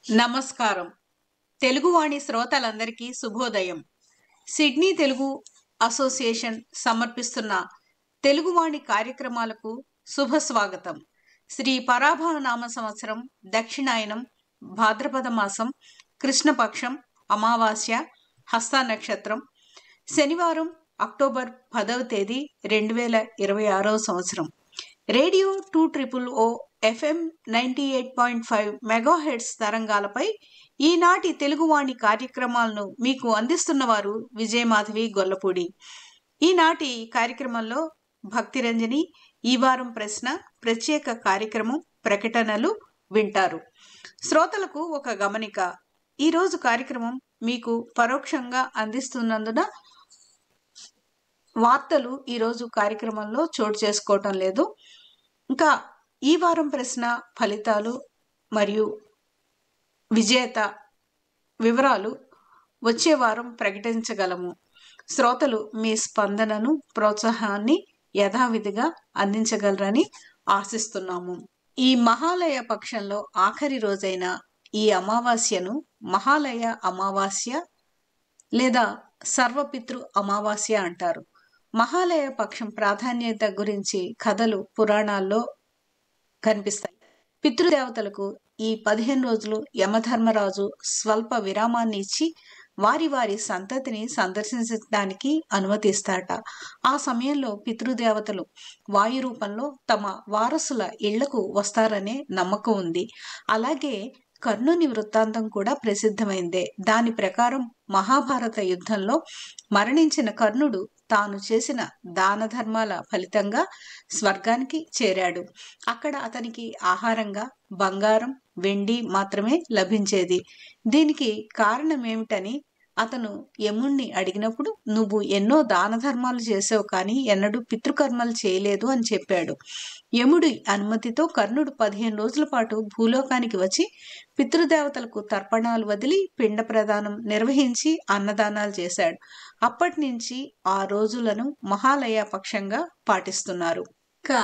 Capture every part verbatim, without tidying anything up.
నమస్కారం. తెలుగువాణి శ్రోతలందరికీ శుభోదయం. సిడ్నీ తెలుగు అసోసియేషన్ సమర్పిస్తున్న తెలుగువాణి కార్యక్రమాలకు శుభస్వాగతం. శ్రీ పరాభవనామ సంవత్సరం దక్షిణాయనం భాద్రపద మాసం కృష్ణపక్షం అమావాస్య హస్త నక్షత్రం శనివారం అక్టోబర్ పదవ తేదీ రెండు వేల ఇరవై ఆరవ సంవత్సరం. రేడియో టూ ట్రిపుల్ ఓ FM ninety eight point five megahertz తరంగాలపై ఈనాటి తెలుగువాణి కార్యక్రమాలను మీకు అందిస్తున్న వారు విజయమాధవి గొల్లపూడి. ఈనాటి కార్యక్రమంలో భక్తిరంజని, ఈ వారం ప్రశ్న, ప్రత్యేక కార్యక్రమం, ప్రకటనలు వింటారు. శ్రోతలకు ఒక గమనిక, ఈరోజు కార్యక్రమం మీకు పరోక్షంగా అందిస్తున్నందున వార్తలు ఈరోజు కార్యక్రమంలో చోటు చేసుకోవటం లేదు. ఇంకా ఈ వారం ప్రశ్న ఫలితాలు మరియు విజేత వివరాలు వచ్చే వారం ప్రకటించగలము. శ్రోతలు మీ స్పందనను, ప్రోత్సాహాన్ని యథావిధిగా అందించగలరని ఆశిస్తున్నాము. ఈ మహాలయ పక్షంలో ఆఖరి రోజైన ఈ అమావాస్యను మహాలయ అమావాస్య లేదా సర్వపితృ అమావాస్య అంటారు. మహాలయ పక్షం ప్రాధాన్యత గురించి కథలు పురాణాల్లో కనిపిస్తాయి. పితృదేవతలకు ఈ పదిహేను రోజులు యమధర్మరాజు స్వల్ప విరామాన్ని ఇచ్చి వారి వారి సంతతిని సందర్శించడానికి అనుమతిస్తాట. ఆ సమయంలో పితృదేవతలు వాయు రూపంలో తమ వారసుల ఇళ్లకు వస్తారనే నమ్మకం ఉంది. అలాగే కర్ణుని వృత్తాంతం కూడా ప్రసిద్ధమైందే. దాని ప్రకారం మహాభారత యుద్ధంలో మరణించిన కర్ణుడు తాను చేసిన దాన ధర్మాల ఫలితంగా స్వర్గానికి చేరాడు. అక్కడ అతనికి ఆహారంగా బంగారం, వెండి మాత్రమే లభించేది. దీనికి కారణమేమిటని అతను యముణ్ణి అడిగినప్పుడు, నువ్వు ఎన్నో దాన ధర్మాలు చేసావు కానీ ఎన్నడూ పితృకర్మలు చేయలేదు అని చెప్పాడు. యముడి అనుమతితో కర్ణుడు పదిహేను రోజుల పాటు భూలోకానికి వచ్చి పితృదేవతలకు తర్పణాలు వదిలి పిండ ప్రదానం నిర్వహించి అన్నదానాలు చేశాడు. అప్పటి నుంచి ఆ రోజులను మహాలయ పక్షంగా పాటిస్తున్నారు. ఇంకా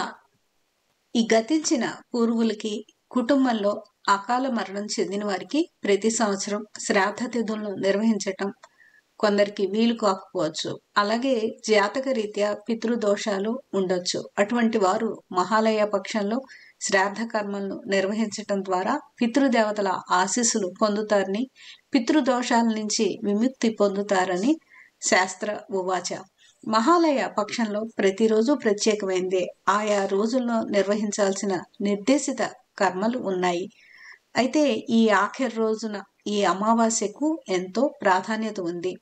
ఈ గతించిన పూర్వులకి కుటుంబంలో అకాల మరణం చెందిన వారికి ప్రతి సంవత్సరం శ్రాద్ధ తిథులను నిర్వహించటం కొందరికి వీలు కాకపోవచ్చు. అలాగే జాతక రీత్యా పితృదోషాలు ఉండొచ్చు. అటువంటి వారు మహాలయ పక్షంలో శ్రాద్ధ కర్మలను నిర్వహించటం ద్వారా పితృదేవతల ఆశీస్సులు పొందుతారని, పితృదోషాల నుంచి విముక్తి పొందుతారని శాస్త్ర ఉవాచ. మహాలయ పక్షంలో ప్రతిరోజు ప్రత్యేకమైందే. ఆయా రోజుల్లో నిర్వహించాల్సిన నిర్దేశిత కర్మలు ఉన్నాయి. అయితే ఈ ఆఖరి రోజున ఈ అమావాస్యకు ఎంతో ప్రాధాన్యత ఉంది.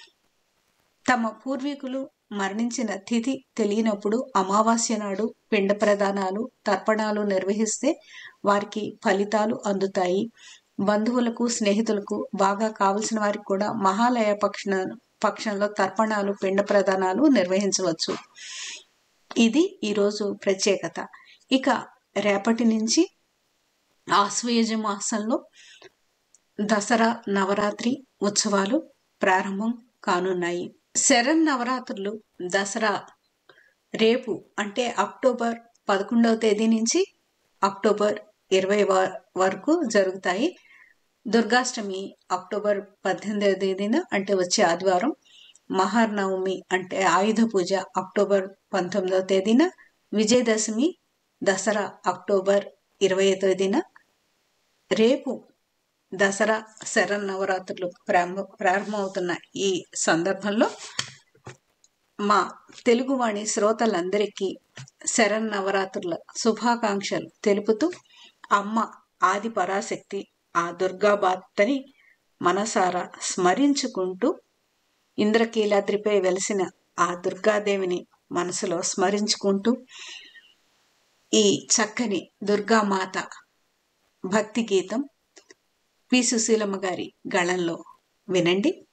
తమ పూర్వీకులు మరణించిన తిథి తెలియనప్పుడు అమావాస్య నాడు పిండ ప్రదానాలు, తర్పణాలు నిర్వహిస్తే వారికి ఫలితాలు అందుతాయి. బంధువులకు, స్నేహితులకు, బాగా కావలసిన వారికి కూడా మహాలయ పక్ష పక్షంలో తర్పణాలు, పిండ ప్రదానాలు నిర్వహించవచ్చు. ఇది ఈరోజు ప్రత్యేకత. ఇక రేపటి నుంచి ఆశ్వయుజ మాసంలో దసరా నవరాత్రి ఉత్సవాలు ప్రారంభం కానున్నాయి. శరన్ నవరాత్రులు దసరా రేపు అంటే అక్టోబర్ పదకొండవ తేదీ నుంచి అక్టోబర్ ఇరవై వరకు జరుగుతాయి. దుర్గాష్టమి అక్టోబర్ పద్దెనిమిదవ తేదీన అంటే వచ్చే ఆదివారం, మహానవమి అంటే ఆయుధ పూజ అక్టోబర్ పంతొమ్మిదవ తేదీన, విజయదశమి దసరా అక్టోబర్ ఇరవై తేదీన. రేపు దసరా శరన్ నవరాత్రులు ప్రారంభ ప్రారంభమవుతున్న ఈ సందర్భంలో మా తెలుగువాణి శ్రోతలందరికీ శరన్ నవరాత్రుల శుభాకాంక్షలు తెలుపుతూ, అమ్మ ఆది పరాశక్తి ఆ దుర్గాబాతని మనసారా స్మరించుకుంటూ, ఇంద్రకీలాద్రిపై వెలిసిన ఆ దుర్గాదేవిని మనసులో స్మరించుకుంటూ ఈ చక్కని దుర్గామాత భక్తి గీతం పి సుశీలమ్మ గారి గళంలో వినండి.